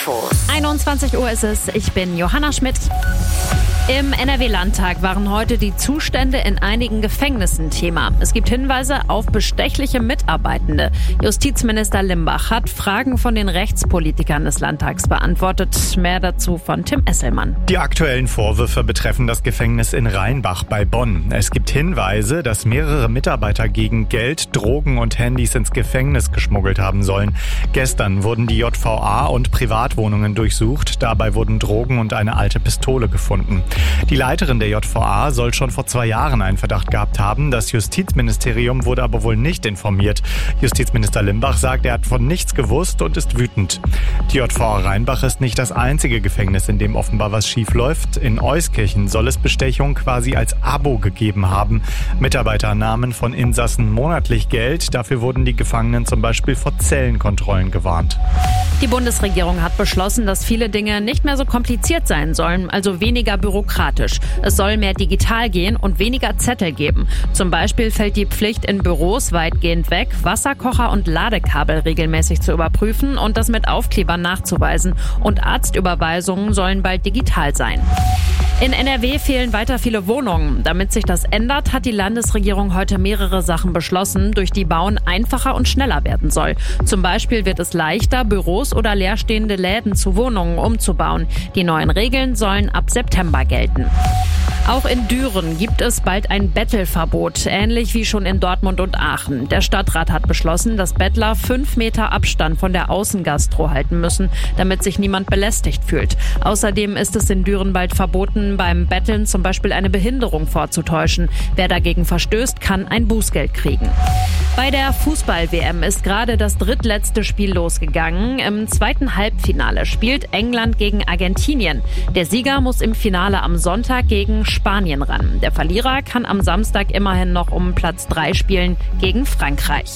Infos. 21 Uhr ist es, ich bin Johanna Schmidt. Im NRW-Landtag waren heute die Zustände in einigen Gefängnissen Thema. Es gibt Hinweise auf bestechliche Mitarbeitende. Justizminister Limbach hat Fragen von den Rechtspolitikern des Landtags beantwortet. Mehr dazu von Tim Esselmann. Die aktuellen Vorwürfe betreffen das Gefängnis in Rheinbach bei Bonn. Es gibt Hinweise, dass mehrere Mitarbeiter gegen Geld, Drogen und Handys ins Gefängnis geschmuggelt haben sollen. Gestern wurden die JVA und Privatwohnungen durchsucht. Dabei wurden Drogen und eine alte Pistole gefunden. Die Leiterin der JVA soll schon vor 2 Jahren einen Verdacht gehabt haben. Das Justizministerium wurde aber wohl nicht informiert. Justizminister Limbach sagt, er hat von nichts gewusst und ist wütend. Die JVA Rheinbach ist nicht das einzige Gefängnis, in dem offenbar was schief läuft. In Euskirchen soll es Bestechung quasi als Abo gegeben haben. Mitarbeiter nahmen von Insassen monatlich Geld. Dafür wurden die Gefangenen zum Beispiel vor Zellenkontrollen gewarnt. Die Bundesregierung hat beschlossen, dass viele Dinge nicht mehr so kompliziert sein sollen, also weniger bürokratisch. Es soll mehr digital gehen und weniger Zettel geben. Zum Beispiel fällt die Pflicht in Büros weitgehend weg, Wasserkocher und Ladekabel regelmäßig zu überprüfen und das mit Aufklebern nachzuweisen. Und Arztüberweisungen sollen bald digital sein. In NRW fehlen weiter viele Wohnungen. Damit sich das ändert, hat die Landesregierung heute mehrere Sachen beschlossen, durch die Bauen einfacher und schneller werden soll. Zum Beispiel wird es leichter, Büros oder leerstehende Läden zu Wohnungen umzubauen. Die neuen Regeln sollen ab September gelten. Auch in Düren gibt es bald ein Bettelverbot, ähnlich wie schon in Dortmund und Aachen. Der Stadtrat hat beschlossen, dass Bettler 5 Meter Abstand von der Außengastro halten müssen, damit sich niemand belästigt fühlt. Außerdem ist es in Düren bald verboten, beim Betteln zum Beispiel eine Behinderung vorzutäuschen. Wer dagegen verstößt, kann ein Bußgeld kriegen. Bei der Fußball-WM ist gerade das drittletzte Spiel losgegangen. Im zweiten Halbfinale spielt England gegen Argentinien. Der Sieger muss im Finale am Sonntag gegen Spanien ran. Der Verlierer kann am Samstag immerhin noch um Platz 3 spielen gegen Frankreich.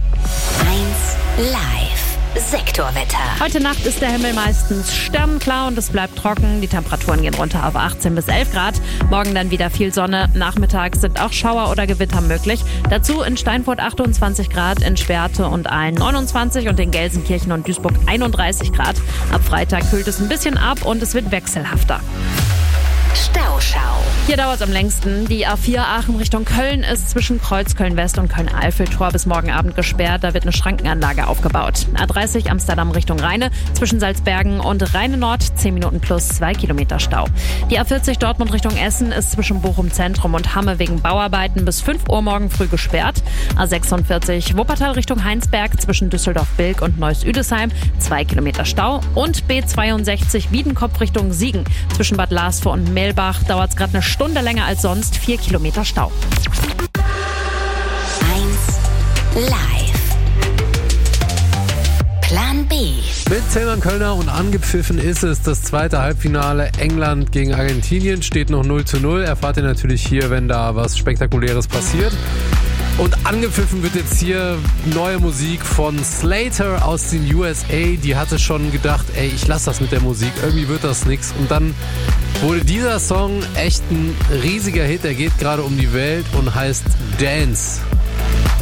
1 Live. Sektorwetter. Heute Nacht ist der Himmel meistens sternenklar und es bleibt trocken. Die Temperaturen gehen runter auf 18 bis 11 Grad. Morgen dann wieder viel Sonne. Nachmittags sind auch Schauer oder Gewitter möglich. Dazu in Steinfurt 28 Grad, in Schwerte und Aalen 29 und in Gelsenkirchen und Duisburg 31 Grad. Ab Freitag kühlt es ein bisschen ab und es wird wechselhafter. Stauschau. Hier dauert es am längsten. Die A4 Aachen Richtung Köln ist zwischen Kreuzköln-West und Köln-Alfeld-Tor bis morgen Abend gesperrt. Da wird eine Schrankenanlage aufgebaut. A30 Amsterdam Richtung Rheine zwischen Salzbergen und Rheine-Nord 10 Minuten plus 2 Kilometer Stau. Die A40 Dortmund Richtung Essen ist zwischen Bochum Zentrum und Hamme wegen Bauarbeiten bis 5 Uhr morgen früh gesperrt. A46 Wuppertal Richtung Heinsberg zwischen Düsseldorf-Bilk und Neuss-Üdesheim 2 Kilometer Stau. Und B62 Wiedenkopf Richtung Siegen zwischen Bad Larsvor und Melbach dauert es gerade eine Stunde länger als sonst, 4 Kilometer Stau. 1 Live. Plan B. Mit Zellmann Kölner und angepfiffen ist es das zweite Halbfinale. England gegen Argentinien steht noch 0:0. Erfahrt ihr natürlich hier, wenn da was Spektakuläres passiert. Und angepfiffen wird jetzt hier neue Musik von Slater aus den USA. Die hatte schon gedacht, ich lasse das mit der Musik, irgendwie wird das nix. Und dann wurde dieser Song echt ein riesiger Hit. Er geht gerade um die Welt und heißt Dance.